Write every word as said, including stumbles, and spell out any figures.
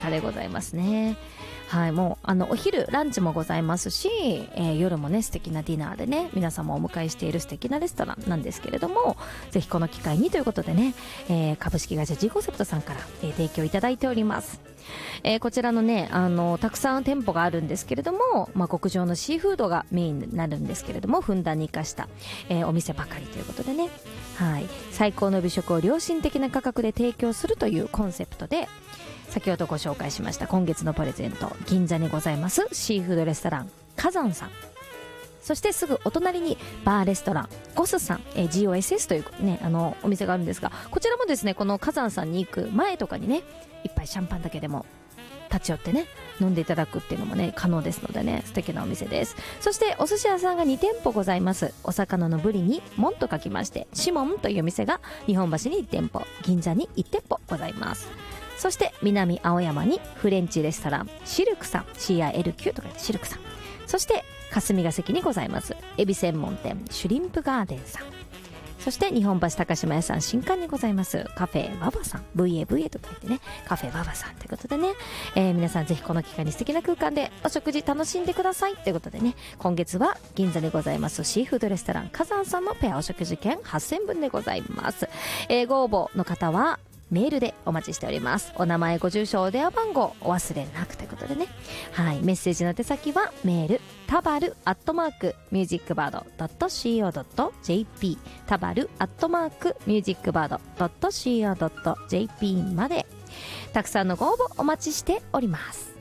でございますね。はい、もうあのお昼ランチもございますし、えー、夜もね素敵なディナーでね皆様をお迎えしている素敵なレストランなんですけれども、ぜひこの機会にということでね、えー、株式会社 G コンセプトさんから、えー、提供いただいております。えー、こちらのねあのたくさん店舗があるんですけれども、まあ、極上のシーフードがメインになるんですけれども、ふんだんに生かした、えー、お店ばかりということでね、はい、最高の美食を良心的な価格で提供するというコンセプトで、先ほどご紹介しました今月のプレゼント、銀座にございますシーフードレストラン火山さん、そしてすぐお隣にバーレストランゴスさん、えー、ジーオーエスエス という、ね、あのお店があるんですが、こちらもですねこの火山さんに行く前とかにね一杯シャンパンだけでも立ち寄ってね飲んでいただくっていうのもね可能ですのでね、素敵なお店です。そしてお寿司屋さんがに店舗ございます。お魚のブリに門と書きましてシモンというお店が日本橋にいち店舗、銀座にいち店舗ございます。そして南青山にフレンチレストランシルクさん、 シーアイエルキュー と書いてシルクさん、そして霞ヶ関にございますエビ専門店シュリンプガーデンさん、そして日本橋高島屋さん新館にございますカフェババさん、 ブイエーブイエー と書いてねカフェババさんということでね、えー、皆さんぜひこの機会に素敵な空間でお食事楽しんでくださいということでね、今月は銀座にございますシーフードレストラン火山さんのペアお食事券はっせんぶんでございます。えー、ご応募の方はメールでお待ちしております。お名前、ご住所、お電話番号お忘れなくということでね、はい、メッセージの手先はメールタバルアットマークミュージックバードドットシーオードットジェーピー、タバルアットマークミュージックバードドットシーオードットジェーピーまでたくさんのご応募お待ちしております。